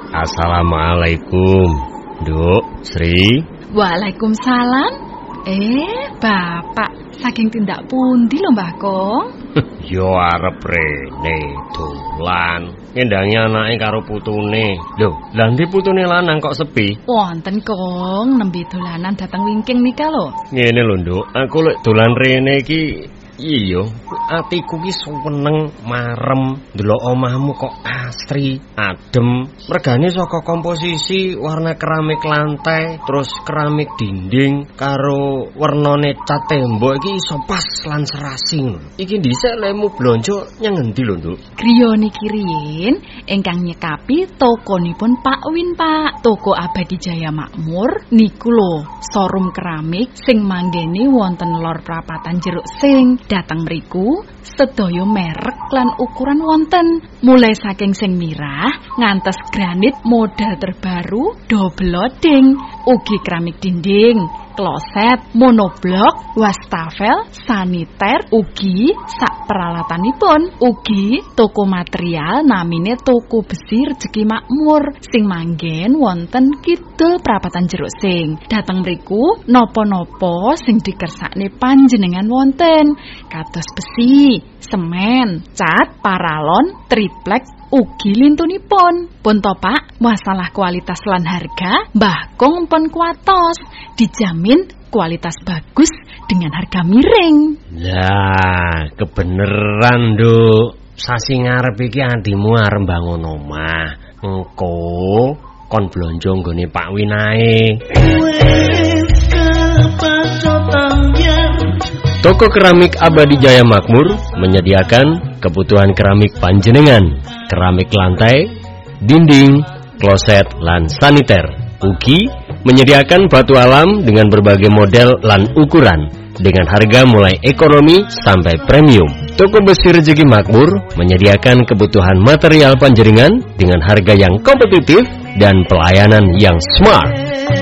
Assalamualaikum, Nduk, Sri. Waalaikumsalam. Bapak, saking tindak pundi lho Mbah Kong? Yo arep rene dolan. Ngendangi anake karo putune. Lho, lha ndi putune lanang kok sepi? Wonten Kong, nembe dolanan dateng wingking nika lho. Ngene lho, Nduk, aku lek dolan rene iki iya, atiku ki seneng marem ndelok omahmu kok asri, adem. Regane saka komposisi warna keramik lantai, terus keramik dinding karo wernane cat tembok iki iso pas lan serasi. Iki dhisik lemu blonjo nyang endi lho, Nduk? Griya niki riyin ingkang nyekapi tokonipun Pak Win, Pak. Toko Abadi Jaya Makmur niku lho, showroom keramik sing manggene wonten lor Prapatan Jeruk Sing. Dateng mriku sedaya merek lan ukuran wonten, mulai saking sing mirah ngantos granit model terbaru, double loading, ugi keramik dinding, kloset, monoblok, wastafel, saniter, ugi sak peralatanipun. Ugi toko material namine Toko Besi Rejeki Makmur sing manggen wonten kidul Prapatan Jeruk Sing. Dateng mriku napa-napa sing dikersakne panjenengan wonten, kados besi, semen, cat, paralon, triplek, ugi lintunipun. Pun to Pak, masalah kualitas lan harga Mbah Kong pun kuatos, dijamin kualitas bagus dengan harga miring. Lah, kebeneran, Nduk. Sasi ngarep iki adimu arep bangun omah. Engko kon blonjo nggone Pak Win ae. Toko Keramik Abadi Jaya Makmur menyediakan kebutuhan keramik panjenengan, keramik lantai, dinding, kloset, lan saniter. Ugi menyediakan batu alam dengan berbagai model lan ukuran dengan harga mulai ekonomi sampai premium. Toko Besi Rejeki Makmur menyediakan kebutuhan material panjenengan dengan harga yang kompetitif dan pelayanan yang smart.